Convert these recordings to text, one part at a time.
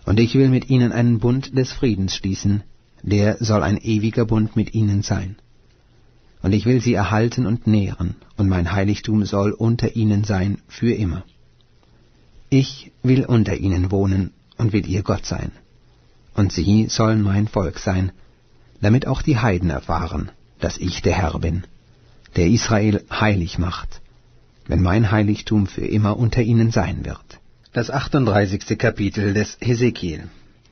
Und ich will mit ihnen einen Bund des Friedens schließen, der soll ein ewiger Bund mit ihnen sein. Und ich will sie erhalten und nähren, und mein Heiligtum soll unter ihnen sein für immer. Ich will unter ihnen wohnen und will ihr Gott sein. Und sie sollen mein Volk sein, damit auch die Heiden erfahren, dass ich der Herr bin, der Israel heilig macht, wenn mein Heiligtum für immer unter ihnen sein wird. Das 38. Kapitel des Hesekiel.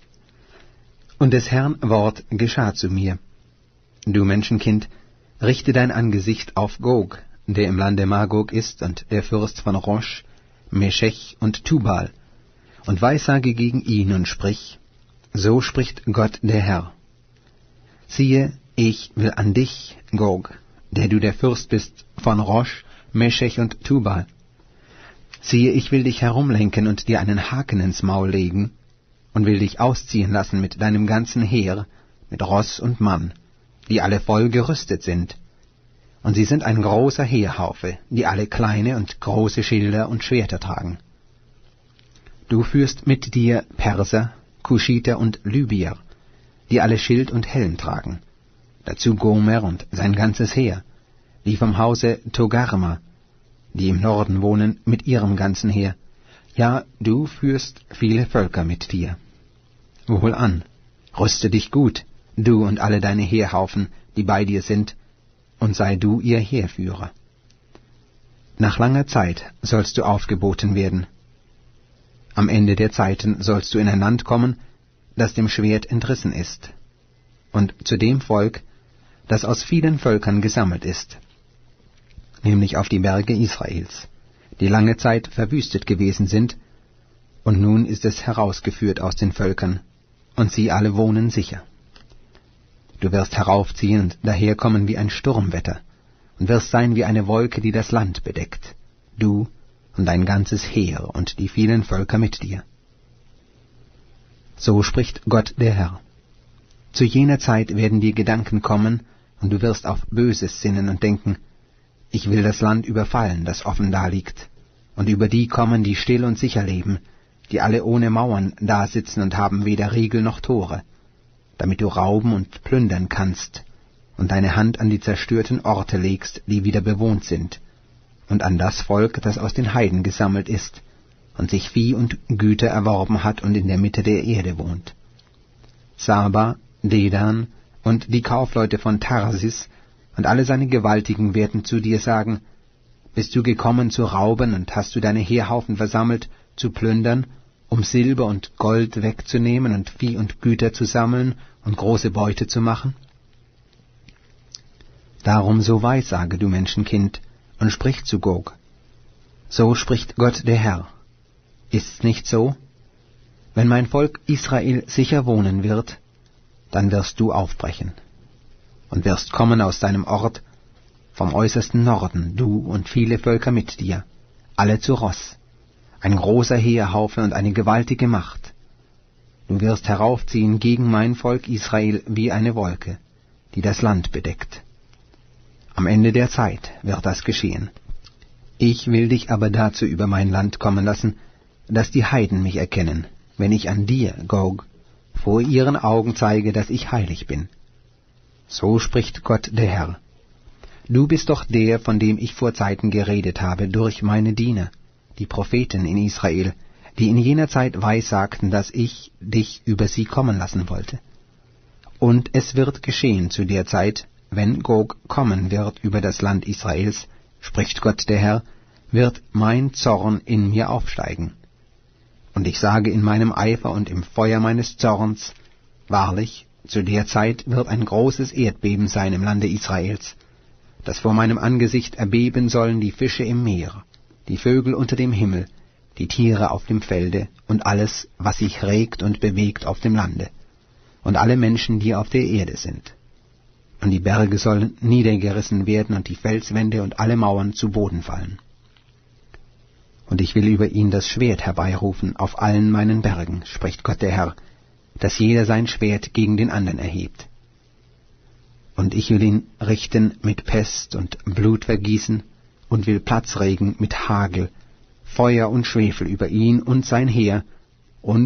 Und des Herrn Wort geschah zu mir: Du Menschenkind, richte dein Angesicht auf Gog, der im Lande Magog ist, und der Fürst von Rosch, Meschech und Tubal, und weissage gegen ihn und sprich: So spricht Gott der Herr. Siehe, ich will an dich, Gog, der du der Fürst bist von Rosch, Meschech und Tubal. Siehe, ich will dich herumlenken und dir einen Haken ins Maul legen, und will dich ausziehen lassen mit deinem ganzen Heer, mit Ross und Mann, die alle voll gerüstet sind. Und sie sind ein großer Heerhaufe, die alle kleine und große Schilder und Schwerter tragen. Du führst mit dir Perser, Kuschiter und Libyer, die alle Schild und Helm tragen, dazu Gomer und sein ganzes Heer, die vom Hause Togarma, die im Norden wohnen, mit ihrem ganzen Heer. Ja, du führst viele Völker mit dir. Wohlan, rüste dich gut, du und alle deine Heerhaufen, die bei dir sind, und sei du ihr Heerführer. Nach langer Zeit sollst du aufgeboten werden. Am Ende der Zeiten sollst du in ein Land kommen, das dem Schwert entrissen ist, und zu dem Volk, das aus vielen Völkern gesammelt ist, nämlich auf die Berge Israels, die lange Zeit verwüstet gewesen sind, und nun ist es herausgeführt aus den Völkern, und sie alle wohnen sicher. Du wirst heraufziehen und daherkommen wie ein Sturmwetter, und wirst sein wie eine Wolke, die das Land bedeckt, du und dein ganzes Heer und die vielen Völker mit dir. So spricht Gott der Herr. Zu jener Zeit werden dir Gedanken kommen, und du wirst auf Böses sinnen und denken: Ich will das Land überfallen, das offen daliegt, und über die kommen, die still und sicher leben, die alle ohne Mauern dasitzen und haben weder Riegel noch Tore, damit du rauben und plündern kannst und deine Hand an die zerstörten Orte legst, die wieder bewohnt sind, und an das Volk, das aus den Heiden gesammelt ist und sich Vieh und Güter erworben hat und in der Mitte der Erde wohnt. Saba, Dedan und die Kaufleute von Tarsis und alle seine Gewaltigen werden zu dir sagen: Bist du gekommen zu rauben und hast du deine Heerhaufen versammelt, zu plündern, um Silber und Gold wegzunehmen und Vieh und Güter zu sammeln und große Beute zu machen? Darum so weissage, du Menschenkind, und sprich zu Gog: So spricht Gott der Herr. Ist's nicht so? Wenn mein Volk Israel sicher wohnen wird, dann wirst du aufbrechen und wirst kommen aus deinem Ort vom äußersten Norden, du und viele Völker mit dir, alle zu Ross, ein großer Heerhaufe und eine gewaltige Macht. Du wirst heraufziehen gegen mein Volk Israel wie eine Wolke, die das Land bedeckt. Am Ende der Zeit wird das geschehen. Ich will dich aber dazu über mein Land kommen lassen, dass die Heiden mich erkennen, wenn ich an dir, Gog, vor ihren Augen zeige, dass ich heilig bin. So spricht Gott der Herr. Du bist doch der, von dem ich vor Zeiten geredet habe durch meine Diener, die Propheten in Israel, die in jener Zeit weissagten, dass ich dich über sie kommen lassen wollte. Und es wird geschehen zu der Zeit, wenn Gog kommen wird über das Land Israels, spricht Gott der Herr, wird mein Zorn in mir aufsteigen. Und ich sage in meinem Eifer und im Feuer meines Zorns: Wahrlich, zu der Zeit wird ein großes Erdbeben sein im Lande Israels, dass vor meinem Angesicht erbeben sollen die Fische im Meer, die Vögel unter dem Himmel, die Tiere auf dem Felde und alles, was sich regt und bewegt auf dem Lande, und alle Menschen, die auf der Erde sind. Und die Berge sollen niedergerissen werden und die Felswände und alle Mauern zu Boden fallen. Und ich will über ihn das Schwert herbeirufen auf allen meinen Bergen, spricht Gott der Herr, dass jeder sein Schwert gegen den anderen erhebt. Und ich will ihn richten mit Pest und Blutvergießen und will Platzregen mit Hagel, Feuer und Schwefel über ihn und sein Heer